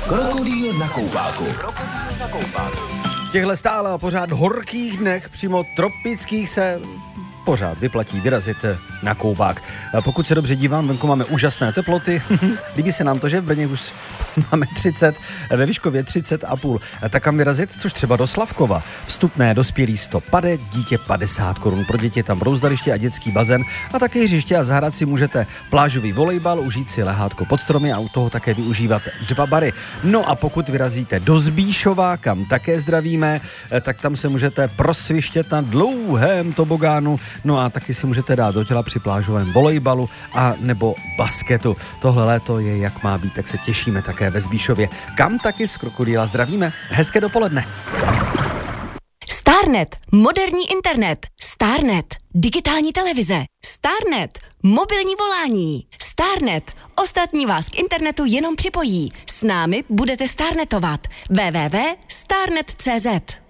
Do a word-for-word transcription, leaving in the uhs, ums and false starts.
Krokodýl na koupáku. Krokodýl na koupáku. V těchto stále a pořád horkých dnech, přímo tropických, se pořád vyplatí vyrazit na koupák. Pokud se dobře dívám, venku máme úžasné teploty. Líbí se nám to, že v Brně už máme třicet, ve Vyškově třicet a půl. Tak kam vyrazit? Což třeba do Slavkova. Vstupné dospělý sto pade, dítě padesát korun. Pro děti tam brouzdaliště a dětský bazén a také hřiště a zahrát si můžete plážový volejbal, užít si lehátko pod stromy a u toho také využívat dva bary. No a pokud vyrazíte do Zbíšova, kam také zdravíme, tak tam se můžete prosvištět na dlouhém tobogánu. No a taky si můžete dát do těla při plážovém volejbalu a nebo basketu. Tohle léto je jak má být, tak se těšíme také ve Zbíšově, kam taky z Krokodýla zdravíme. Hezké dopoledne. Starnet, moderní internet. Starnet, digitální televize. Starnet, mobilní volání. Starnet, ostatní vás k internetu jenom připojí. S námi budete starnetovat. w w w tečka starnet tečka c z